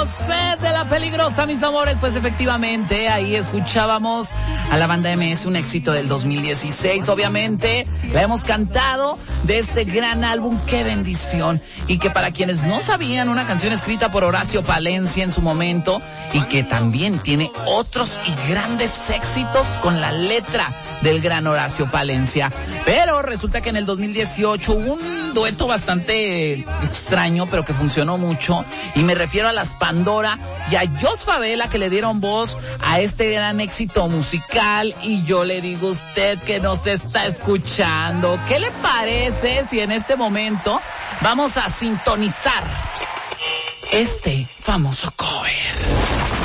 Set de La Peligrosa, mis amores. Pues efectivamente, ahí escuchábamos a la banda MS, un éxito del 2016. Obviamente, la hemos cantado de este gran álbum, Qué Bendición. Y que para quienes no sabían, una canción escrita por Horacio Palencia en su momento, y que también tiene otros y grandes éxitos con la letra del gran Horacio Palencia. Pero resulta que en el 2018 hubo un dueto bastante extraño, pero que funcionó mucho, y me refiero a las Pandora y a Jos Favela, que le dieron voz a este gran éxito musical. Y yo le digo a usted que nos está escuchando, ¿qué le parece si en este momento vamos a sintonizar este famoso cover?